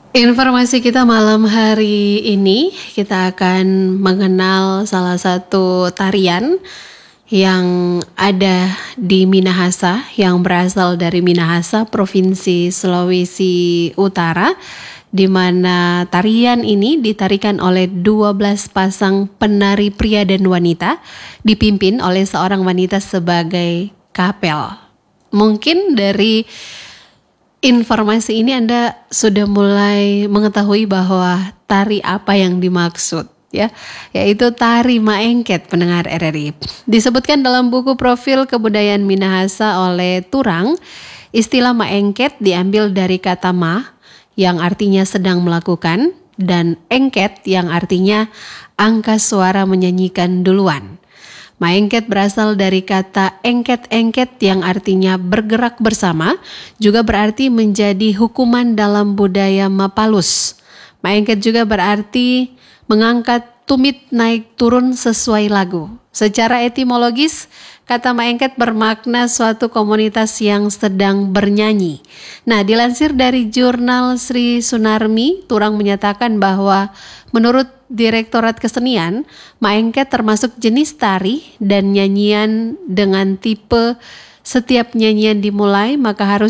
Informasi kita malam hari ini, kita akan mengenal salah satu tarian yang ada di Minahasa, yang berasal dari Minahasa, Provinsi Sulawesi Utara, di mana tarian ini ditarikan oleh 12 pasang penari pria dan wanita, dipimpin oleh seorang wanita sebagai kapel. Mungkin dari informasi ini Anda sudah mulai mengetahui bahwa tari apa yang dimaksud, ya, yaitu tari Maengket, pendengar RRI. Disebutkan dalam buku Profil Kebudayaan Minahasa oleh Turang, istilah Maengket diambil dari kata ma yang artinya sedang melakukan dan engket yang artinya angka suara menyanyikan duluan. Maengket berasal dari kata engket-engket yang artinya bergerak bersama, juga berarti menjadi hukuman dalam budaya Mapalus. Maengket juga berarti mengangkat tumit naik turun sesuai lagu. Secara etimologis, kata maengket bermakna suatu komunitas yang sedang bernyanyi. Nah, dilansir dari jurnal Sri Sunarmi, Turang menyatakan bahwa menurut Direktorat Kesenian, maengket termasuk jenis tari dan nyanyian dengan tipe setiap nyanyian dimulai maka harus